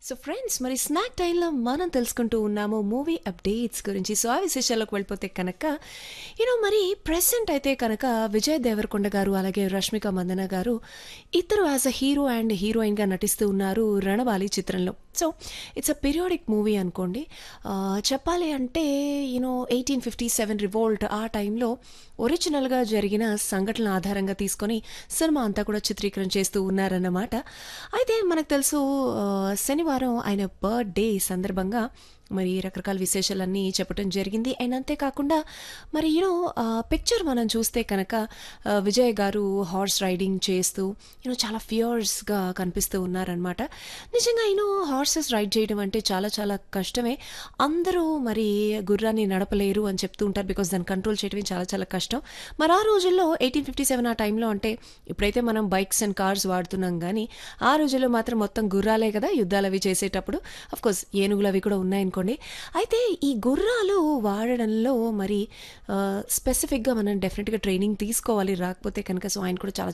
So friends మరి snack టైంలో మనం తెలుసుకుంటూ ఉన్నాము మూవీ అప్డేట్స్ గురించి. సో ఆ విశేషాలకు వెళ్ళిపోతే కనుక మరి ప్రెసెంట్ అయితే కనుక విజయ్ దేవరకొండ గారు అలాగే రష్మిక మందన గారు ఇద్దరు యాజ్ అ హీరో అండ్ హీరోయిన్గా నటిస్తూ ఉన్నారు రణబాలి చిత్రంలో. So it's a periodic movie అనుకోండి. చెప్పాలి అంటే 1857 రివోల్ట్ ఆ టైంలో ఒరిజినల్గా జరిగిన సంఘటనల ఆధారంగా తీసుకొని సినిమా అంతా కూడా చిత్రీకరణ చేస్తూ ఉన్నారన్నమాట. అయితే మనకు తెలుసు శనివారం ఆయన బర్త్డే సందర్భంగా మరి రకరకాల విశేషాలన్నీ చెప్పడం జరిగింది. అండ్ అంతేకాకుండా మరి పిక్చర్ మనం చూస్తే కనుక విజయ్ గారు హార్స్ రైడింగ్ చేస్తూ చాలా ఫియర్స్గా కనిపిస్తూ ఉన్నారనమాట. నిజంగా హార్సెస్ రైడ్ చేయడం అంటే చాలా చాలా కష్టమే. అందరూ మరి గుర్రాన్ని నడపలేరు అని చెప్తూ ఉంటారు, బికాస్ దాన్ని కంట్రోల్ చేయడమే చాలా చాలా కష్టం. మరి ఆ రోజుల్లో 1857 ఆ టైంలో అంటే ఇప్పుడైతే మనం బైక్స్ అండ్ కార్స్ వాడుతున్నాం, కానీ ఆ రోజుల్లో మాత్రం మొత్తం గుర్రాలే కదా యుద్ధాలు అవి చేసేటప్పుడు. అఫ్కోర్స్ ఏనుగులు అవి కూడా ఉన్నాయనుకోండి. అయితే ఈ గుర్రాలు వాడడంలో మరి స్పెసిఫిక్గా మనం డెఫినెట్గా ట్రైనింగ్ తీసుకోవాలి, రాకపోతే కనుక. సో ఆయన కూడా చాలా